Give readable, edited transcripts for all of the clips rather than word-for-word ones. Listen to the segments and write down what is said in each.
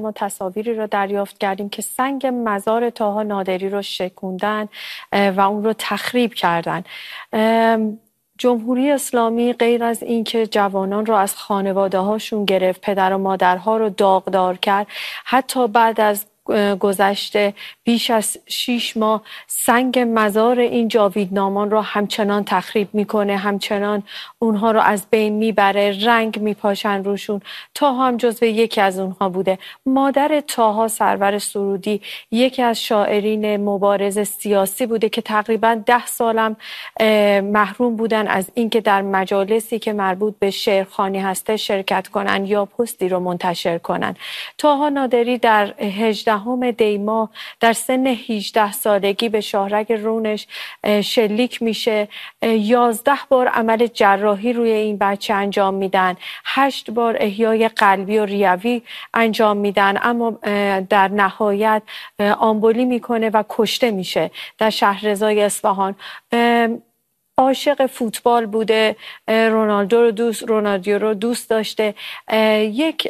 ما تصاویری رو دریافت کردیم که سنگ مزار طاها نادری رو شکوندن و اون رو تخریب کردن. جمهوری اسلامی غیر از اینکه جوانان رو از خانواده هاشون گرفت، پدر و مادرها رو داغدار کرد، حتی بعد از گذشته بیش از 6 ماه سنگ مزار این جاویدنامان رو همچنان تخریب میکنه، همچنان اونها رو از بین میبره، رنگ میپاشن روشون. طاها هم جزو یکی از اونها بوده. مادر طاها، سرور سرودی، یکی از شاعرین مبارز سیاسی بوده که تقریبا 10 سالم محروم بودن از اینکه در مجالسی که مربوط به شعرخوانی هسته شرکت کنن یا پستی رو منتشر کنن. طاها نادری در 18 دی ماه در سن 18 سالگی به شاهرگ رونش شلیک میشه. 11 بار عمل جراحی روی این بچه انجام میدن، 8 بار احیای قلبی و ریوی انجام میدن، اما در نهایت آمبولی میکنه و کشته میشه در شهرضای اصفهان. عاشق فوتبال بوده، رونالدو رو دوست داشته. یک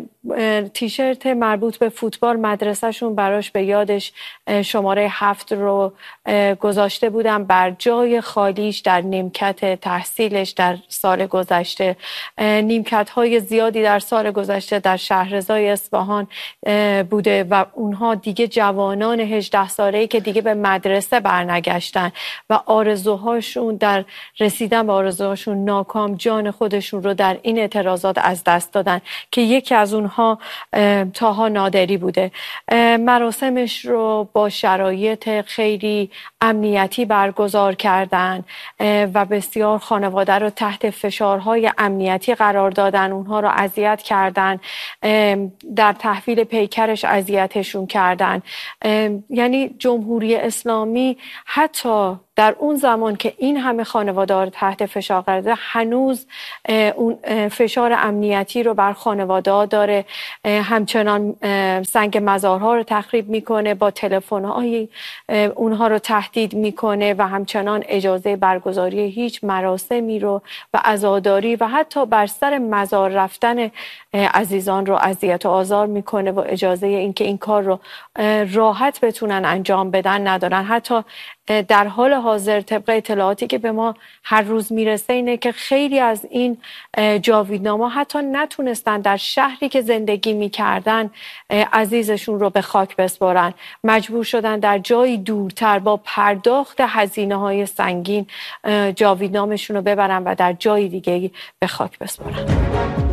تیشرت مربوط به فوتبال مدرسهشون براش به یادش شماره 7 رو گذاشته بودن بر جای خالیش در نیمکت تحصیلش در سال گذشته. نیمکت های زیادی در سال گذشته در شهرضای اصفهان بوده و اونها دیگه جوانان 18 ساله‌ای که دیگه به مدرسه برنگشتن و آرزوهاشون در رسیدن به آرزوهاشون ناکام، جان خودشون رو در این اعتراضات از دست دادن که یکی از اونها طاها نادری بوده. مراسمش رو با شرایط خیلی امنیتی برگزار کردن و بسیار خانواده رو تحت فشارهای امنیتی قرار دادن، اونها رو اذیت کردن، در تحویل پیکرش اذیتشون کردن. یعنی جمهوری اسلامی حتی در اون زمان که این همه خانواده رو تحت فشار قرار داده، هنوز اون فشار امنیتی رو بر خانواده داره. همچنان سنگ مزارها رو تخریب میکنه، با تلفن‌های اونها رو تهدید میکنه و همچنان اجازه برگزاری هیچ مراسمی رو و عزاداری و حتی بر سر مزار رفتن عزیزان رو اذیت و آزار میکنه و اجازه اینکه این کار رو راحت بتونن انجام بدن ندارن. حتی در حال حاضر طبق اطلاعاتی که به ما هر روز میرسه اینه که خیلی از این جاویدناما حتی نتونستن در شهری که زندگی میکردن عزیزشون رو به خاک بسپارن، مجبور شدن در جایی دورتر با پرداخت هزینه‌های سنگین جاویدنامشون رو ببرن و در جای دیگه به خاک بسپارن.